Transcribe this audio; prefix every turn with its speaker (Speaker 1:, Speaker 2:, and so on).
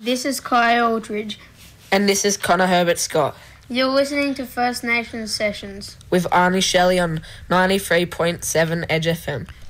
Speaker 1: This is Kai Aldridge.
Speaker 2: And this is Connor Herbert Scott.
Speaker 1: You're listening to First Nations Sessions
Speaker 2: with Arnie Shelley on 93.7 Edge FM.